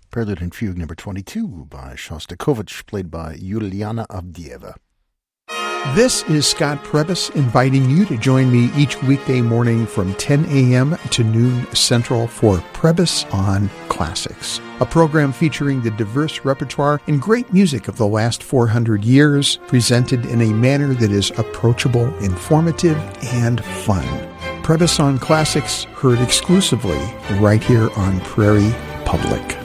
Prelude and Fugue number 22 by Shostakovich, played by Yuliana Avdieva. This is Scott Prebys inviting you to join me each weekday morning from 10 a.m. to noon Central for Prebys on Classics, a program featuring the diverse repertoire and great music of the last 400 years, presented in a manner that is approachable, informative, and fun. Prebys on Classics, heard exclusively right here on Prairie Public.